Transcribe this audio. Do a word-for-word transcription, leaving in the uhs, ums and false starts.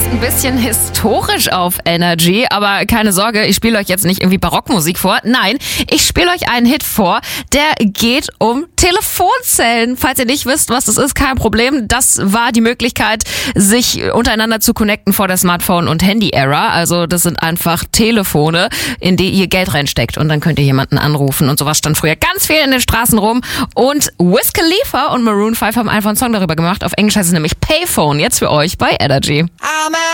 ein bisschen historisch auf Energy, aber keine Sorge, ich spiele euch jetzt nicht irgendwie Barockmusik vor. Nein, ich spiele euch einen Hit vor, der geht um Telefonzellen. Falls ihr nicht wisst, was das ist, kein Problem. Das war die Möglichkeit, sich untereinander zu connecten vor der Smartphone- und Handy-Ära. Also das sind einfach Telefone, in die ihr Geld reinsteckt und dann könnt ihr jemanden anrufen. Und sowas stand früher ganz viel in den Straßen rum. Und Wiz Khalifa und Maroon five haben einfach einen Song darüber gemacht. Auf Englisch heißt es nämlich Payphone. Jetzt für euch bei Energy. I'm